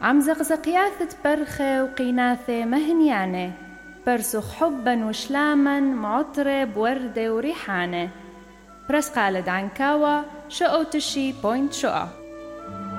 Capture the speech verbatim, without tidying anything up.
عم زقزقياثة برخة وقيناثة مهنيانة، برسخ حبا وشلاما معطرة وردة وريحانة. برس قالد عنكاوة شقو تشي بوينت شقا.